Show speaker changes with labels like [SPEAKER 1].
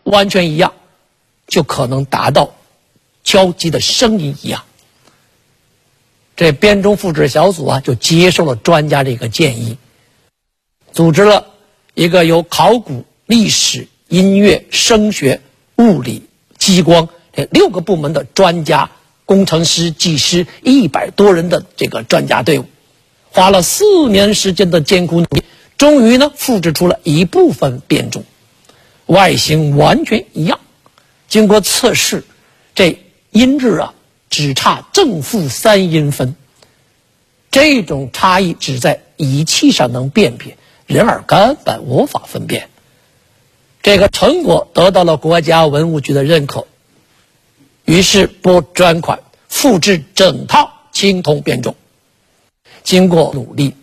[SPEAKER 1] 完全一样，就可能达到交集的声音一样。这编钟复制小组啊，就接受了专家这个建议，组织了一个由考古、历史、音乐、声学、物理、激光这6个部门的专家、工程师、技师100多人的这个专家队伍，花了4年时间的艰苦努力，终于呢复制出了一部分编钟，外形完全一样。经过测试，这音质啊只差正负3音分，这种差异只在仪器上能辨别，人耳根本无法分辨。这个成果得到了国家文物局的认可，于是拨专款复制整套青铜编钟。经过努力，